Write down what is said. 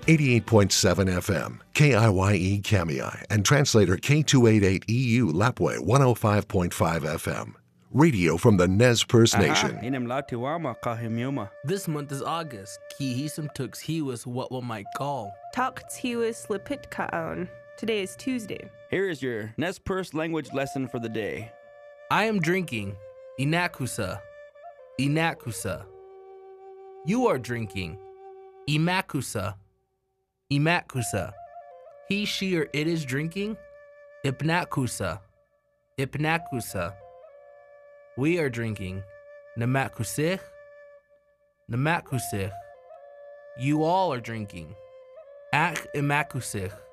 88.7 FM, KIYE Kamiai, and translator K288EU Lapway 105.5 FM. Radio from the Nez Perce Nation. This month is August. Kihisum tux hiwas what one might call. Talks hiwas lipit kaon. Today is Tuesday. Here is your Nez Perce language lesson for the day. I am drinking. Inakusa. Inakusa. You are drinking. Imakusa. Imakusa. He, she, or it is drinking. Ipnakusa. Ipnakusa. We are drinking. Namakusich. Namakusich. You all are drinking. Ak imakusich.